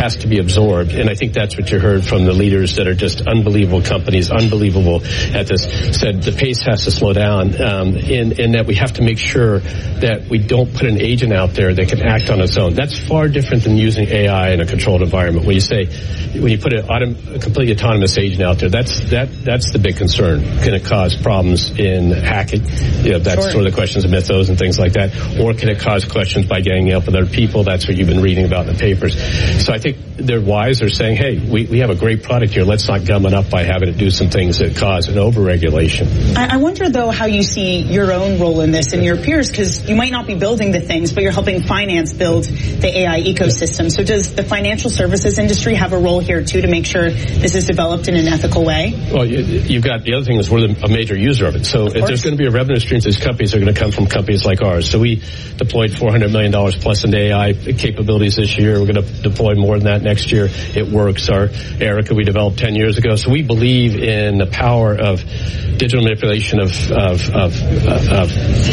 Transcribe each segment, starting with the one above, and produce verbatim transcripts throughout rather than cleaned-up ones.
has to be absorbed. And I think that's what you heard from the leaders that are just unbelievable companies, unbelievable at this, said the pace has to slow down, um, and, and that we have to make sure that we don't put an agent out there that can act on its own. That's far different than using A I in a controlled environment. When you say, when you put an autom- a completely autonomous agent out there, that's that that's the big concern. Can it cause problems in hacking? You know, that's sure. sort of the questions of mythos and things like that. Or can it cause questions by ganging up with other people? That's what you've been reading about in the papers. So I think they're wise. They're saying, hey, we, we have a great product here. Let's not gum it up by having it do some things that cause an overregulation. I, I wonder, though, how you see your own role in this and your peers, because you might not be building the things, but you're helping finance build the A I ecosystem. So does the financial services industry have a role here, too, to make sure this is developed in an ethical way? Well, you, you've got the other thing is we're a major user of it. So of if there's going to be a revenue stream to these companies, they're going to come from companies like ours. So we deployed four hundred million dollars plus into A I capabilities this year. We're going to deploy more than that next year. It works. Our Erica we developed ten years ago. So we believe in the power of digital manipulation of of, of, of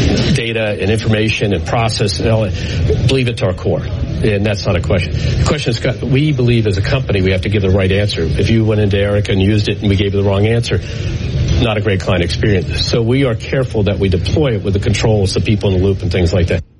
data and information and process. And believe it to our core. And that's not a question. The question is, we believe as a company we have to give the right answer. If you went into Erica and used it and we gave you the wrong answer, not a great client experience. So we are careful that we deploy it with the controls, the people in the loop and things like that.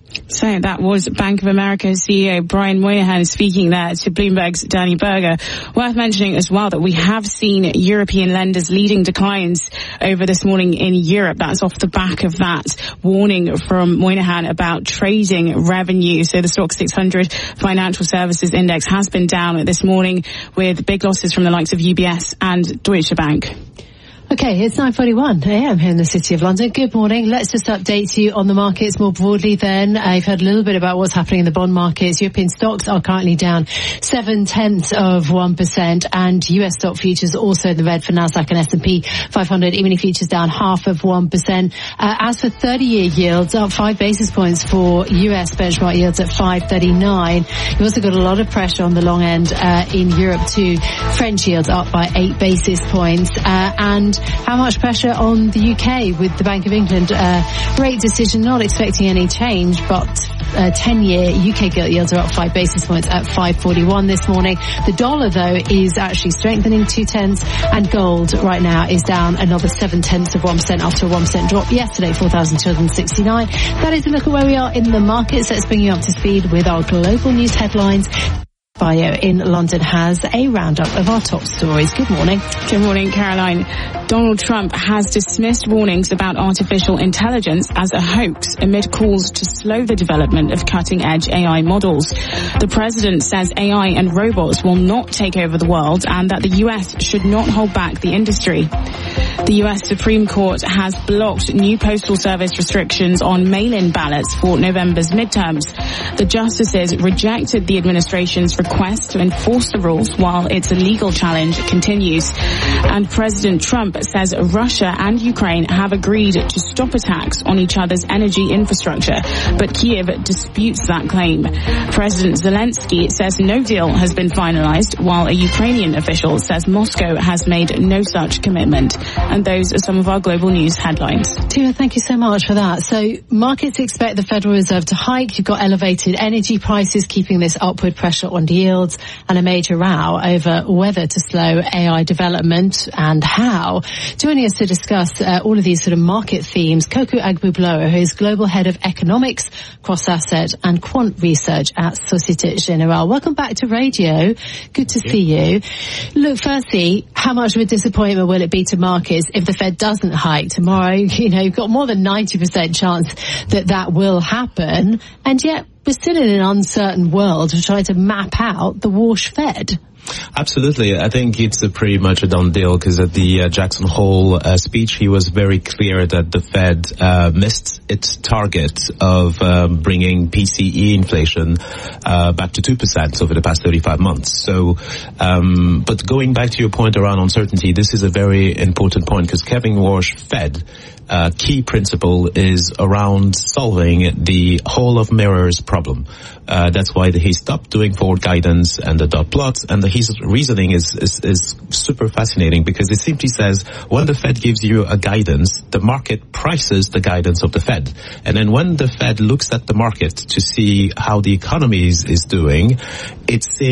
So that was Bank of America C E O Brian Moynihan speaking there to Bloomberg's Danny Berger. Worth mentioning as well that we have seen European lenders leading declines over this morning in Europe. That's off the back of that warning from Moynihan about trading revenue. So the Stoxx six hundred Financial Services Index has been down this morning with big losses from the likes of U B S and Deutsche Bank. Okay, it's nine forty-one a m here in the City of London. Good morning. Let's just update you on the markets more broadly then. I've heard a little bit about what's happening in the bond markets. European stocks are currently down seven-tenths of one percent, and U S stock futures also in the red for Nasdaq and S and P five hundred. E-mini futures down half of one percent. Uh, as for thirty-year yields, up five basis points for U S benchmark yields at five thirty-nine. You've also got a lot of pressure on the long end uh, in Europe too. French yields up by eight basis points. Uh, and how much pressure on the U K with the Bank of England uh, rate decision, not expecting any change, but uh, ten-year U K gilt yields are up five basis points at five forty-one this morning. The dollar, though, is actually strengthening two-tenths, and gold right now is down another seven-tenths of one percent after a one percent drop yesterday, four thousand two hundred sixty-nine. That is a look at where we are in the markets. Let's bring you up to speed with our global news headlines. Bio in London has a roundup of our top stories. Good morning. Good morning, Caroline. Donald Trump has dismissed warnings about artificial intelligence as a hoax amid calls to slow the development of cutting-edge A I models. The president says A I and robots will not take over the world and that the U S should not hold back the industry. The U S Supreme Court has blocked new postal service restrictions on mail-in ballots for November's midterms. The justices rejected the administration's request to enforce the rules while its legal challenge continues. And President Trump says Russia and Ukraine have agreed to stop attacks on each other's energy infrastructure, but Kyiv disputes that claim. President Zelensky says no deal has been finalized, while a Ukrainian official says Moscow has made no such commitment. And those are some of our global news headlines. Tina, thank you so much for that. So markets expect the Federal Reserve to hike. You've got elevated energy prices keeping this upward pressure on yields, and a major row over whether to slow A I development and how. Joining us to discuss uh, all of these sort of market themes, Coco Agbubloa, who is Global Head of Economics, Cross-Asset and Quant Research at Societe Generale. Welcome back to radio. Good to see you. Look, firstly, how much of a disappointment will it be to markets if the Fed doesn't hike tomorrow? You know, you've got more than ninety percent chance that that will happen, and yet we're still in an uncertain world to try to map out the wash Fed. Absolutely. I think it's a pretty much a done deal because at the uh, Jackson Hole uh, speech, he was very clear that the Fed uh, missed its target of um, bringing P C E inflation uh, back to two percent over the past thirty-five months. So, um, but going back to your point around uncertainty, this is a very important point because Kevin Warsh Fed Uh, key principle is around solving the Hall of Mirrors problem. Uh, that's why the, he stopped doing forward guidance and the dot plots, and the, his reasoning is, is, is super fascinating because it simply says when the Fed gives you a guidance, the market prices the guidance of the Fed. And then when the Fed looks at the market to see how the economy is, is doing, it's